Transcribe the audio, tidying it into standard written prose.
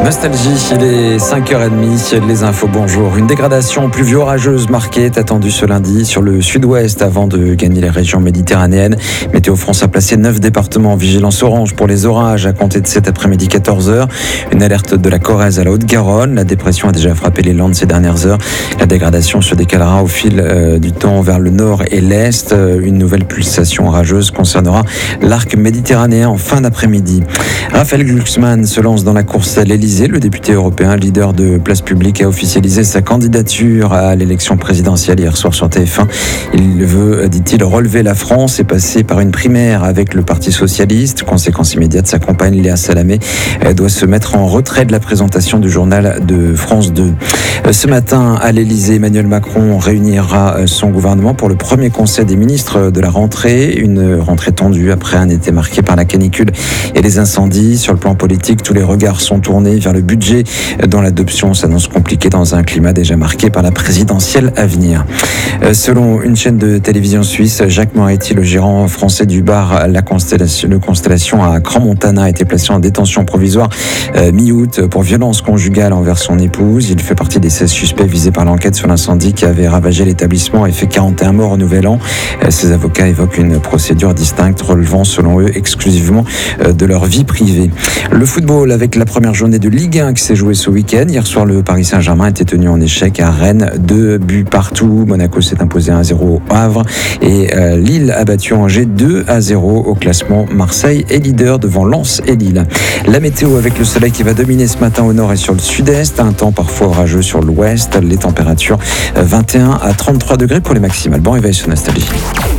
Nostalgie, il est 5h30, les infos, bonjour. Une dégradation pluvio-orageuse marquée est attendue ce lundi sur le sud-ouest avant de gagner les régions méditerranéennes. Météo France a placé 9 départements en vigilance orange pour les orages à compter de cet après-midi 14h. Une alerte de la Corrèze à la Haute-Garonne. La dépression a déjà frappé les Landes ces dernières heures. La dégradation se décalera au fil du temps vers le nord et l'est. Une nouvelle pulsation orageuse concernera l'arc méditerranéen en fin d'après-midi. Raphaël Glucksmann se lance dans la course à l'Élysée. Le député européen, leader de Place Publique, a officialisé sa candidature à l'élection présidentielle hier soir sur TF1. Il veut, dit-il, relever la France et passer par une primaire avec le Parti socialiste. Conséquence immédiate, sa compagne Léa Salamé doit se mettre en retrait de la présentation du journal de France 2. Ce matin, à l'Élysée, Emmanuel Macron réunira son gouvernement pour le premier conseil des ministres de la rentrée. Une rentrée tendue après un été marqué par la canicule et les incendies. Sur le plan politique, tous les regards sont tournés vers le budget dont l'adoption s'annonce compliquée dans un climat déjà marqué par la présidentielle à venir. Selon une chaîne de télévision suisse, Jacques Moretti, le gérant français du bar La Constellation à Crans-Montana, a été placé en détention provisoire mi-août pour violence conjugale envers son épouse. Il fait partie des 16 suspects visés par l'enquête sur l'incendie qui avait ravagé l'établissement et fait 41 morts au Nouvel An. Ses avocats évoquent une procédure distincte relevant selon eux exclusivement de leur vie privée. Le football avec la première journée de Ligue 1 qui s'est jouée ce week-end. Hier soir, le Paris Saint-Germain était tenu en échec à Rennes. 2 buts partout. Monaco s'est imposé 1-0 au Havre. Et Lille a battu Angers 2-0 au classement. Marseille est leader devant Lens et Lille. La météo avec le soleil qui va dominer ce matin au nord et sur le sud-est. Un temps parfois orageux sur l'ouest. Les températures 21 à 33 degrés pour les maximales. Bon réveil sur Nostalgie.